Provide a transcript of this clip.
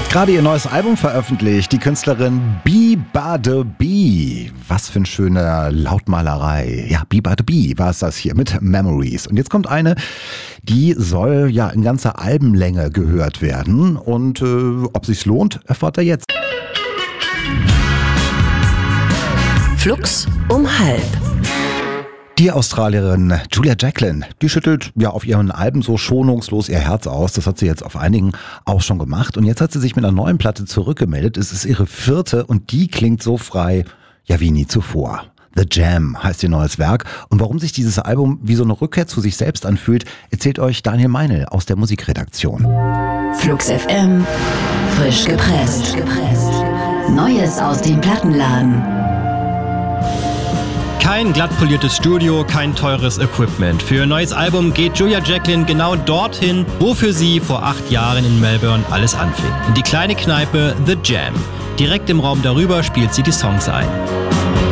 Gerade ihr neues Album veröffentlicht, die Künstlerin Bee-Ba-De Bee. Was für eine schöne Lautmalerei. Ja, Bee-Ba-De Bee war es das hier mit Memories. Und jetzt kommt eine, die soll ja in ganzer Albenlänge gehört werden. Und ob sich's lohnt, erfahrt ihr jetzt. Flux um halb. Die Australierin Julia Jacklin, die schüttelt ja auf ihren Alben so schonungslos ihr Herz aus. Das hat sie jetzt auf einigen auch schon gemacht. Und jetzt hat sie sich mit einer neuen Platte zurückgemeldet. Es ist ihre 4. und die klingt so frei, ja wie nie zuvor. The Jam heißt ihr neues Werk. Und warum sich dieses Album wie so eine Rückkehr zu sich selbst anfühlt, erzählt euch Daniel Meinl aus der Musikredaktion. Flux FM, frisch gepresst. Neues aus dem Plattenladen. Kein glatt poliertes Studio, kein teures Equipment. Für ihr neues Album geht Julia Jacklin genau dorthin, wofür sie vor 8 Jahren in Melbourne alles anfing. In die kleine Kneipe The Jam. Direkt im Raum darüber spielt sie die Songs ein.